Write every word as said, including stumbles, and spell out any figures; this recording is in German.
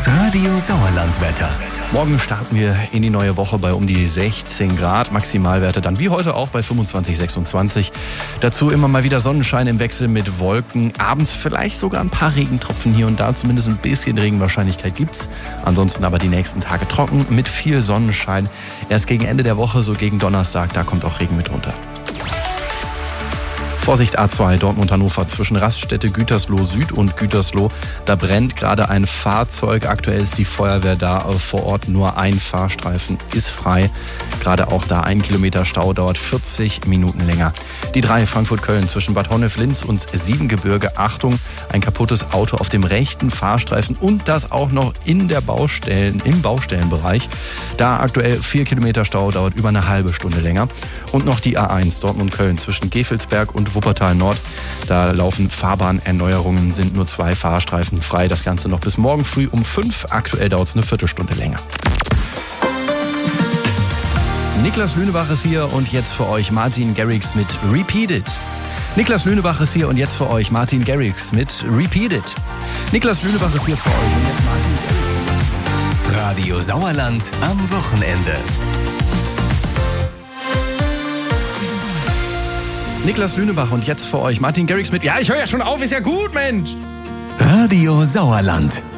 Das Radio Sauerland-Wetter. Morgen starten wir in die neue Woche bei um die sechzehn Grad. Maximalwerte dann wie heute auch bei fünfundzwanzig, sechsundzwanzig. Dazu immer mal wieder Sonnenschein im Wechsel mit Wolken. Abends vielleicht sogar ein paar Regentropfen hier und da. Zumindest ein bisschen Regenwahrscheinlichkeit gibt's. Ansonsten aber die nächsten Tage trocken mit viel Sonnenschein. Erst gegen Ende der Woche, so gegen Donnerstag, da kommt auch Regen mit runter. Vorsicht A zwei, Dortmund-Hannover, zwischen Raststätte Gütersloh Süd und Gütersloh. Da brennt gerade ein Fahrzeug. Aktuell ist die Feuerwehr da vor Ort. Nur ein Fahrstreifen ist frei. Gerade auch da ein Kilometer Stau, dauert vierzig Minuten länger. Die drei, Frankfurt-Köln, zwischen Bad Honnef-Linz und Siebengebirge. Achtung, ein kaputtes Auto auf dem rechten Fahrstreifen und das auch noch in der Baustellen, im Baustellenbereich. Da aktuell vier Kilometer Stau, dauert über eine halbe Stunde länger. Und noch die A eins, Dortmund-Köln, zwischen Gevelsberg und Wuppertal Nord. Da laufen Fahrbahnerneuerungen, sind nur zwei Fahrstreifen frei. Das Ganze noch bis morgen früh um fünf. Aktuell dauert es eine Viertelstunde länger. Niklas Lünebach ist hier und jetzt für euch Martin Garrix mit Repeat It. Niklas Lünebach ist hier und jetzt für euch Martin Garrix mit Repeat It. Niklas Lünebach ist hier für euch und jetzt Martin Garrix mit Radio Sauerland am Wochenende. Niklas Lünebach und jetzt für euch Martin Garrix mit... Ja, ich höre ja schon auf, ist ja gut, Mensch! Radio Sauerland.